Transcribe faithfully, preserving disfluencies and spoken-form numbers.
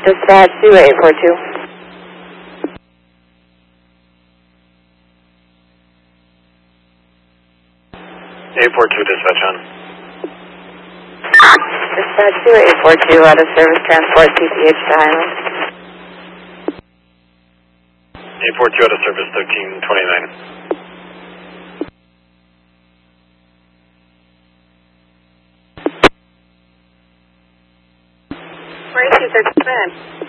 Dispatch two eight four two. eight four two dispatch on. Dispatch two eight four two, out of service transport P P H to Highland. eight four two out of service thirteen twenty-nine. Where is he thirteen?